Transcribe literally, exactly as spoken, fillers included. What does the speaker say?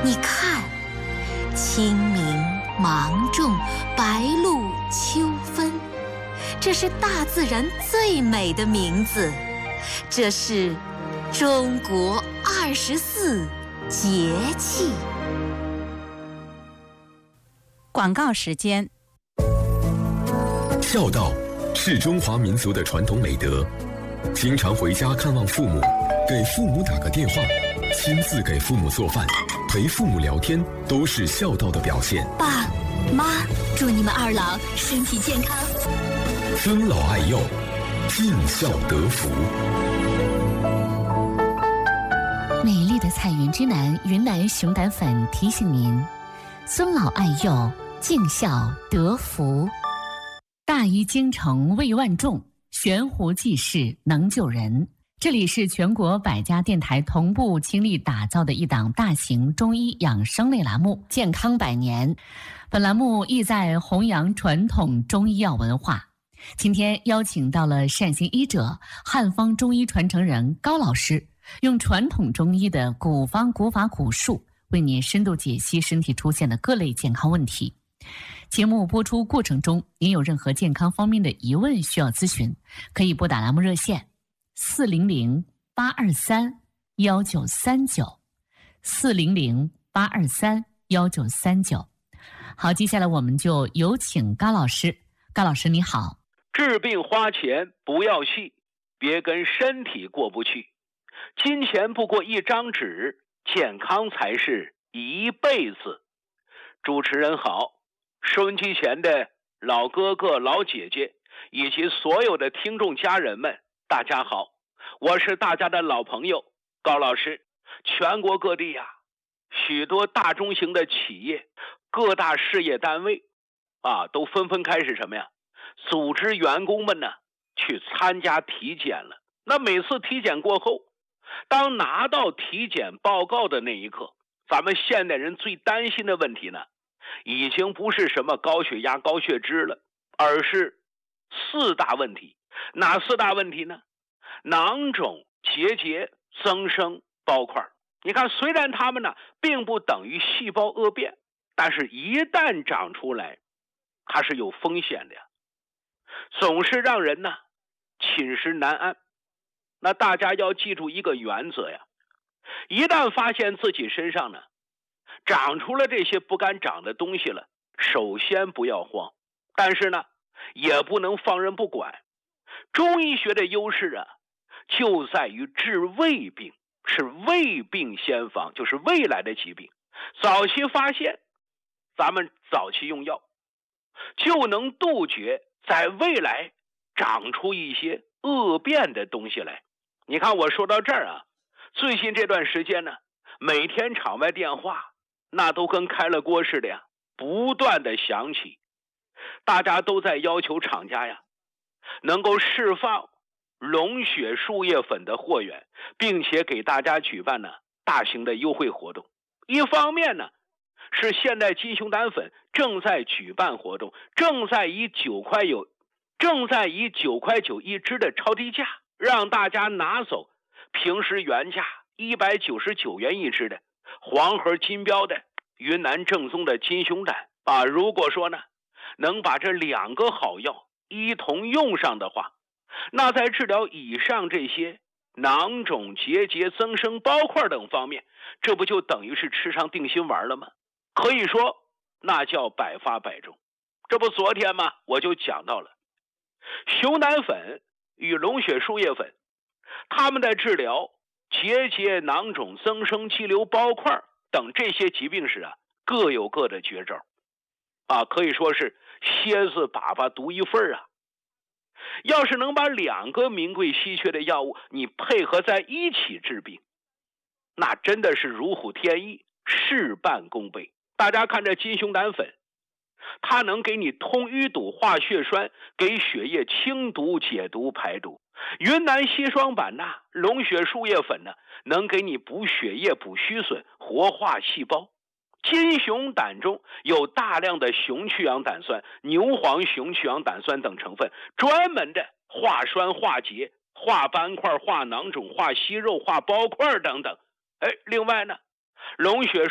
你看，清明、芒种、白露、秋分，这是大自然最美的名字。这是中国二十四节气。 广告时间。 孝道是中华民族的传统美德，经常回家看望父母，给父母打个电话，亲自给父母做饭，陪父母聊天，都是孝道的表现。 爸妈，祝你们二老身体健康， 尊老爱幼，尽孝得福。 美丽的彩云之南云南熊胆粉提醒您：尊老爱幼，尽孝得福。大医精诚为万众，悬壶济世能救人。这里是全国百家电台同步倾力打造的一档大型中医养生类栏目《健康百年》。本栏目意在弘扬传统中医药文化。今天邀请到了善行医者、汉方中医传承人高老师，用传统中医的古方古法古术，为您深度解析身体出现的各类健康问题。节目播出过程中，您有任何健康方面的疑问需要咨询，可以拨打栏目热线四零零八二三幺九三九四零零八二三幺九三九。好，接下来我们就有请高老师。高老师你好。 治病花钱不要气，别跟身体过不去。金钱不过一张纸，健康才是一辈子。主持人好，收音机前的老哥哥老姐姐以及所有的听众家人们，大家好，我是大家的老朋友高老师。全国各地呀、啊，许多大中型的企业、各大事业单位啊，都纷纷开始什么呀？组织员工们呢去参加体检了。那每次体检过后，当拿到体检报告的那一刻，咱们现代人最担心的问题呢，已经不是什么高血压、高血脂了，而是四大问题。哪四大问题呢？囊肿、结节、增生、包块。你看，虽然它们呢并不等于细胞恶变，但是一旦长出来，它是有风险的呀，总是让人呢寝食难安。那大家要记住一个原则呀，一旦发现自己身上呢长出了这些不该长的东西了，首先不要慌，但是呢也不能放任不管。中医学的优势啊，就在于治未病，是未病先防，就是未来的疾病。早期发现，咱们早期用药，就能杜绝在未来长出一些恶变的东西来。你看我说到这儿啊，最近这段时间呢，每天场外电话那都跟开了锅似的呀，不断的响起。大家都在要求厂家呀，能够释放龙血树叶粉的货源，并且给大家举办呢大型的优惠活动。一方面呢，是现代金熊胆粉正在举办活动，正在以九块有，正在以九块九一支的超低价，让大家拿走平时原价一百九十九元一支的黄河金标的云南正宗的金熊胆啊。如果说呢，能把这两个好药一同用上的话，那在治疗以上这些囊肿、结节、增生、包块等方面，这不就等于是吃上定心丸了吗？可以说那叫百发百中。这不昨天嘛，我就讲到了熊胆粉与龙血树叶粉，他们在治疗结节、囊肿、增生、肌瘤、包块等这些疾病时啊，各有各的绝招啊，可以说是蝎子粑粑独一份啊。要是能把两个名贵稀缺的药物你配合在一起治病，那真的是如虎添翼，事半功倍。大家看这金熊胆粉，它能给你通淤堵、化血栓，给血液清毒、解毒、排毒。云南硒霜板钠、龙血树叶粉呢，能给你补血液、补虚损、活化细胞。金熊胆中有大量的熊去氧胆酸、牛黄熊去氧胆酸等成分，专门的化栓、化结、化斑块、化囊肿、化息肉、化包块等等。哎，另外呢，龙血